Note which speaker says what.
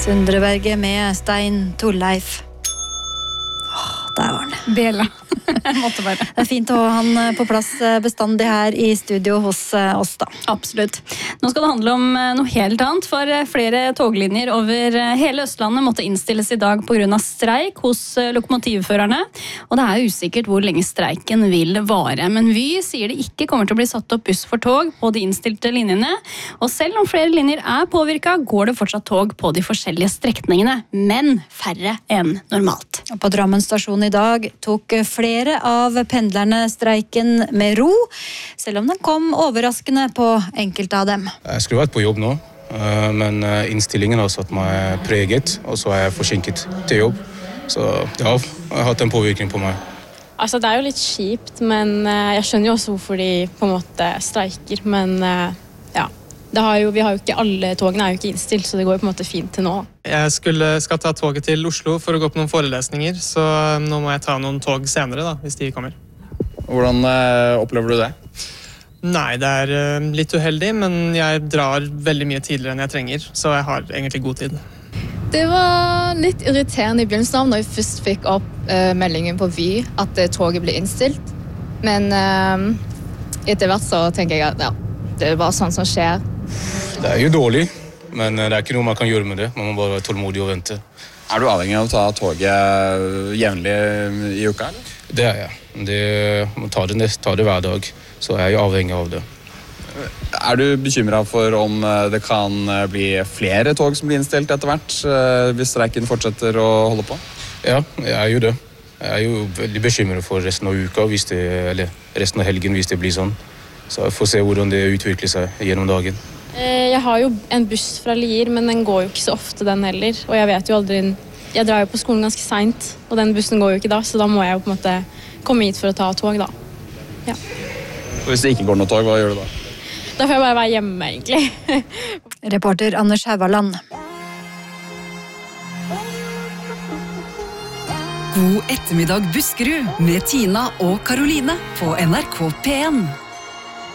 Speaker 1: Sundreberget med Stein Torleif. Der var den.
Speaker 2: Bela. Måtte bare.
Speaker 1: Det fint å ha han på plass bestandig her i studio hos oss da.
Speaker 2: Absolutt. Nå skal det handle om noe helt annet, for flere toglinjer over hele Østlandet måtte innstilles i dag på grunn av streik hos lokomotivførerne, og det er usikkert hvor lenge streiken vil vare. Men Vy sier det ikke kommer til å bli satt opp buss for tog på de innstilte linjene, og selv om flere linjer er påvirket, går det fortsatt tog på de forskjellige strekningene, men færre enn normalt.
Speaker 1: På Drammen stasjon i dag tok flere av pendlerne streiken med ro, selv om den kom overraskende på enkelte av dem.
Speaker 3: Jeg skulle vært på jobb nå, men innstillingen har satt meg preget, og så er jeg forsinket til jobb. Så det har hatt en påvirkning på meg.
Speaker 4: Altså, det er jo litt kjipt, men jeg skjønner jo også hvorfor de på en måte streiker, men ja. Vi har jo ikke, alle togene er jo ikke innstilt, så det går jo på en måte fint til nå.
Speaker 5: Jeg skal ta toget til Oslo for å gå på noen forelesninger, så nå må jeg ta noen tog senere da, hvis de kommer.
Speaker 6: Hvordan opplever du det?
Speaker 5: Nei, det er litt uheldig, men jeg drar veldig mye tidligere enn jeg trenger, så jeg har egentlig god tid.
Speaker 7: Det var litt irriterende i begynnelsen av når jeg først fikk opp meldingen på Vy at toget ble innstilt. Men etter hvert så tenker jeg at ja, det er bare sånn som skjer.
Speaker 3: Det er jo dårlig, men det er ikke noe man kan gjøre med det. Man må bare være tålmodig og vente.
Speaker 6: Er du avhengig av å ta toget jevnlig i uka, eller?
Speaker 3: Det er jeg. Man tar det hver dag, så er jeg avhengig av det.
Speaker 6: Er du bekymret for om det kan bli flere tog som blir innstilt etter hvert, hvis streiken fortsetter å holde på?
Speaker 3: Ja, jeg er jo det. Jeg er jo veldig bekymret for resten av uka, eller resten av helgen hvis det blir sånn. Så jeg får se hvordan det utvikler seg gjennom dagen.
Speaker 4: Jeg har jo en buss fra Lier, men den går jo ikke så ofte den heller. Og jeg vet jo aldri, jeg drar jo på skolen ganske sent, og den bussen går jo ikke da, så da må jeg jo på en måte komme hit for å ta tog da. Ja.
Speaker 6: Og hvis det ikke går noe tog, hva gjør du da?
Speaker 4: Da får jeg bare være hjemme, egentlig.
Speaker 1: Reporter Anders Haugaland.
Speaker 8: God ettermiddag Buskerud med Tina og Karoline på NRK P1.